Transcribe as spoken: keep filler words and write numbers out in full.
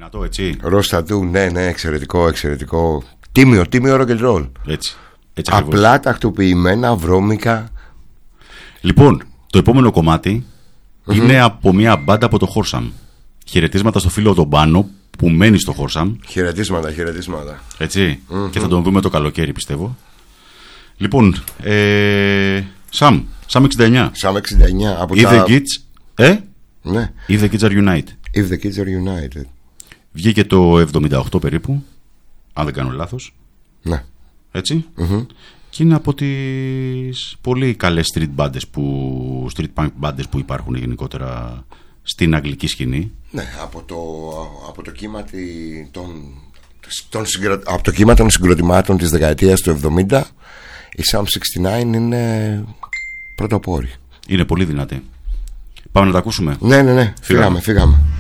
Δυνατό, έτσι. Ροστατού, ναι, ναι, εξαιρετικό, εξαιρετικό. Τίμιο, τίμιο rock and roll. Έτσι. Έτσι απλά τακτοποιημένα, βρώμικα. Λοιπόν, το επόμενο κομμάτι mm-hmm. είναι από μια μπάντα από το Χόρσαμ. Χαιρετίσματα στο φίλο τον Πάνο που μένει στο Χόρσαμ. Χαιρετίσματα, χαιρετίσματα. Έτσι. Mm-hmm. Και θα τον δούμε το καλοκαίρι, πιστεύω. Λοιπόν, ε, Sam, Sam εξήντα εννιά. Sam εξήντα εννιά. Από If τα... the kids, ε? Ναι. If the kids are united. If the kids are united. Βγήκε το εβδομήντα οκτώ περίπου, αν δεν κάνω λάθος. Ναι. Έτσι. Mm-hmm. Και είναι από τις πολύ καλές street bands που, street punk bands που υπάρχουν γενικότερα στην αγγλική σκηνή. Ναι, από το, από το κύμα των, των, συγκρο... από το κύμα των συγκροτημάτων της δεκαετίας του εβδομήντα, η Sam εξήντα εννιά είναι πρωτοπόρη. Είναι πολύ δυνατή. Πάμε να τα ακούσουμε. Ναι, ναι, ναι, φύγαμε, φύγαμε.